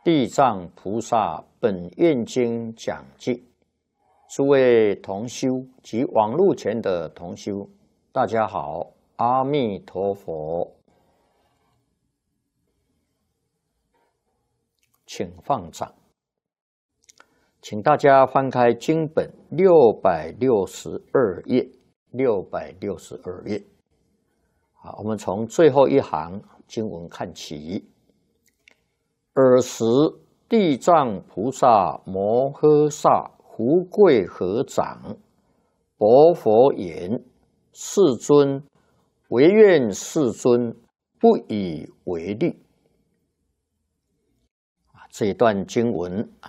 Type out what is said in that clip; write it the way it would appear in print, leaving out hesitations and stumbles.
地藏菩萨本愿经讲记，诸位同修及网络前的同修，大家好，阿弥陀佛，请放掌，请大家翻开经本662页，662页。好，我们从最后一行经文看起。尔时，地藏菩萨摩诃萨福贵合掌，薄佛言：“世尊，唯愿世尊不以为虑。”这一段经文